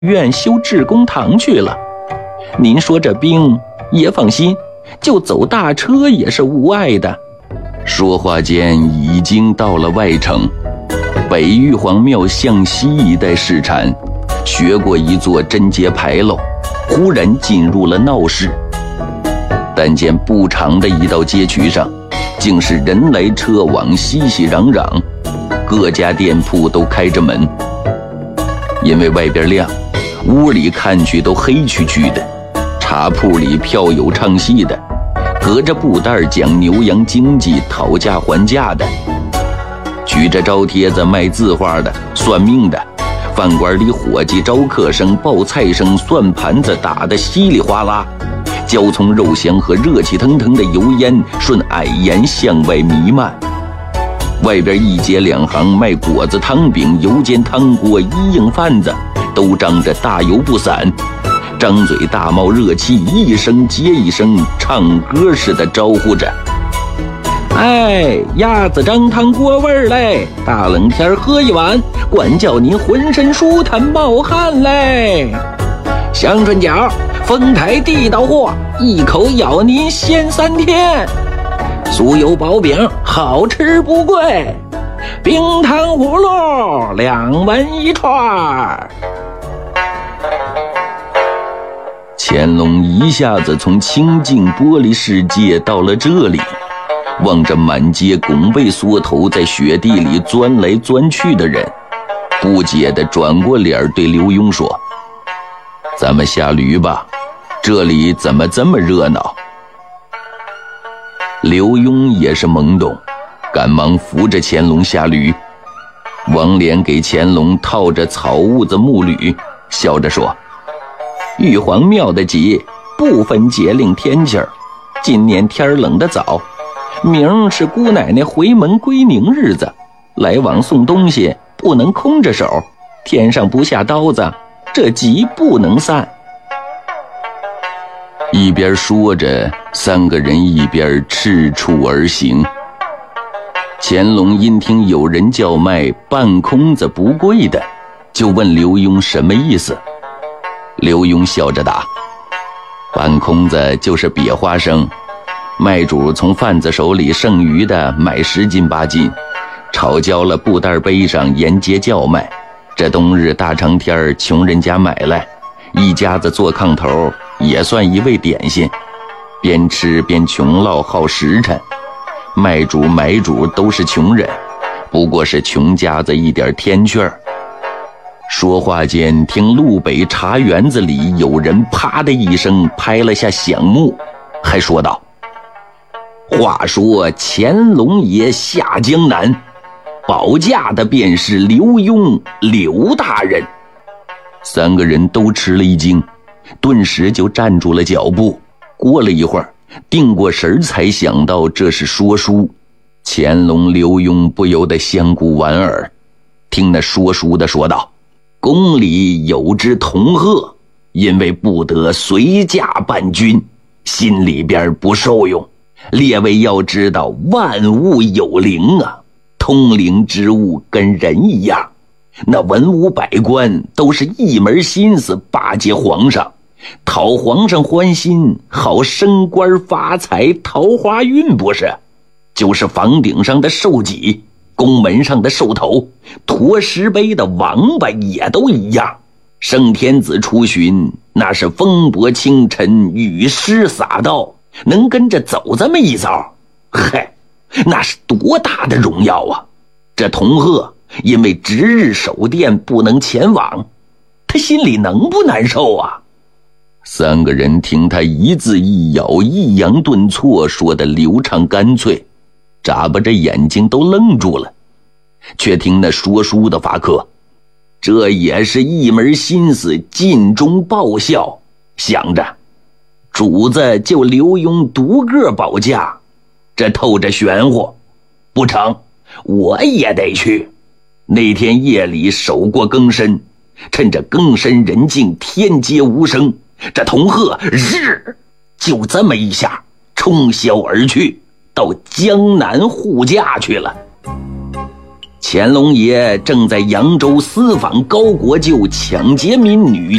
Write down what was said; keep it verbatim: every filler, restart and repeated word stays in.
院修志工堂去了。您说这兵也放心，就走大车也是无碍的。 说话间已经到了外城，北玉皇庙向西一带市场，学过一座贞节牌楼，忽然进入了闹市。但见不长的一道街渠上，竟是人来车往，熙熙攘攘，各家店铺都开着门。因为外边亮，屋里看去都黑黢黢的。茶铺里票友唱戏的，隔着布袋讲牛羊经济、讨价还价的，举着招贴子卖字画的、算命的，饭馆里伙计招客声、报菜声、算盘子打得稀里哗啦，焦葱肉香和热气腾腾的油烟顺矮檐向外弥漫。外边一街两行卖果子、汤饼、油煎汤锅、一应贩子，都张着大油不散，张嘴大冒热气，一声接一声，唱歌似的招呼着： 哎，鸭子张汤锅味儿嘞，大冷天喝一碗，管叫您浑身舒坦冒汗嘞。香椿饺，丰台地道货，一口咬您鲜三天。酥油薄饼，好吃不贵，冰糖葫芦两文一串。 乾隆一下子从清净玻璃世界到了这里，望着满街拱背缩头在雪地里钻来钻去的人，不解地转过脸对刘墉说：咱们下驴吧，这里怎么这么热闹？刘墉也是懵懂，赶忙扶着乾隆下驴。王莲给乾隆套着草痦子木履，笑着说：玉皇庙的节不分节令天气儿，今年天冷得早，明儿是姑奶奶回门归宁日子，来往送东西不能空着手，天上不下刀子，这节不能散。一边说着，三个人一边赤处而行。乾隆因听有人叫卖半空子不贵的，就问刘墉什么意思。刘墉笑着答：半空子就是瘪花生，卖主从贩子手里剩余的买十斤八斤，炒焦了布袋杯上沿街叫卖，这冬日大长天穷人家买来，一家子做炕头也算一味点心，边吃边穷落耗时辰。卖主买主都是穷人，不过是穷家子一点天趣儿。说话间，听路北茶园子里有人啪的一声拍了下响木，还说道：话说乾隆爷下江南，保驾的便是刘墉刘大人。三个人都吃了一惊，顿时就站住了脚步。过了一会儿，定过神才想到这是说书。乾隆刘墉不由得相顾莞尔，听那说书的说道：宫里有只同鹤，因为不得随驾伴军，心里边不受用。列位要知道，万物有灵啊，通灵之物跟人一样，那文武百官都是一门心思巴结皇上，讨皇上欢心，好升官发财，桃花运不是？就是房顶上的寿几，宫门上的寿头，驮石碑的王八也都一样。圣天子出巡，那是风薄清晨，雨湿洒道，能跟着走这么一遭，嗨，那是多大的荣耀啊！这同鹤因为值日守殿不能前往，他心里能不难受啊？三个人听他一字一咬，抑扬顿挫，说得流畅干脆，眨巴着眼睛都愣住了。却听那说书的发客，这也是一门心思，尽忠报效，想着主子就刘墉独个保驾，这透着玄乎，不成，我也得去。那天夜里守过更深，趁着更深人静，天街无声，这同鹤日就这么一下冲霄而去，到江南护驾去了。 乾隆爷正在扬州私访高国舅，抢劫民女，